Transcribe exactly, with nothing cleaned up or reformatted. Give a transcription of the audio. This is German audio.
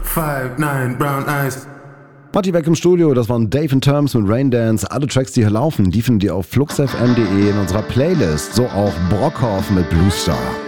five, nine, brown eyes. Party Back im Studio, das waren Dave and Terms mit Rain Dance. Alle Tracks, die hier laufen, die findet ihr auf fluxfm punkt de in unserer Playlist. So auch Brockhoff mit Blue Star.